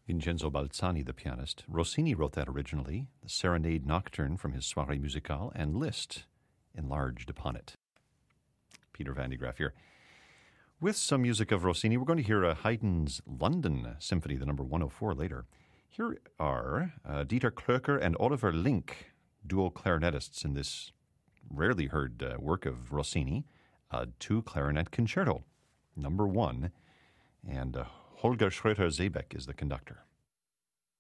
Vincenzo Balzani, the pianist. Rossini wrote that originally, the Serenade Nocturne from his Soirée Musicale, and Liszt enlarged upon it. Peter van de Graaff here. With some music of Rossini, we're going to hear Haydn's London Symphony, the number 104, later. Here are Dieter Klöcker and Oliver Link, dual clarinetists in this rarely heard work of Rossini, a two-clarinet concerto, number 1, and Holger Schröter-Seebeck is the conductor.